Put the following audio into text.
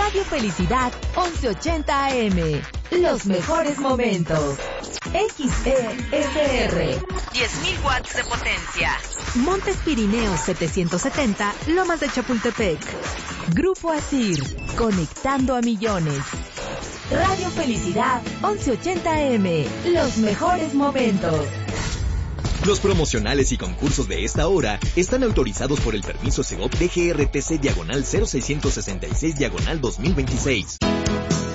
Radio Felicidad 1180 AM. Los mejores momentos. XESR. 10.000 watts de potencia. Montes Pirineos 770, Lomas de Chapultepec. Grupo Asir, conectando a millones. Radio Felicidad 1180 AM. Los mejores momentos. Los promocionales y concursos de esta hora están autorizados por el permiso Segov DGRTC /0666/2026.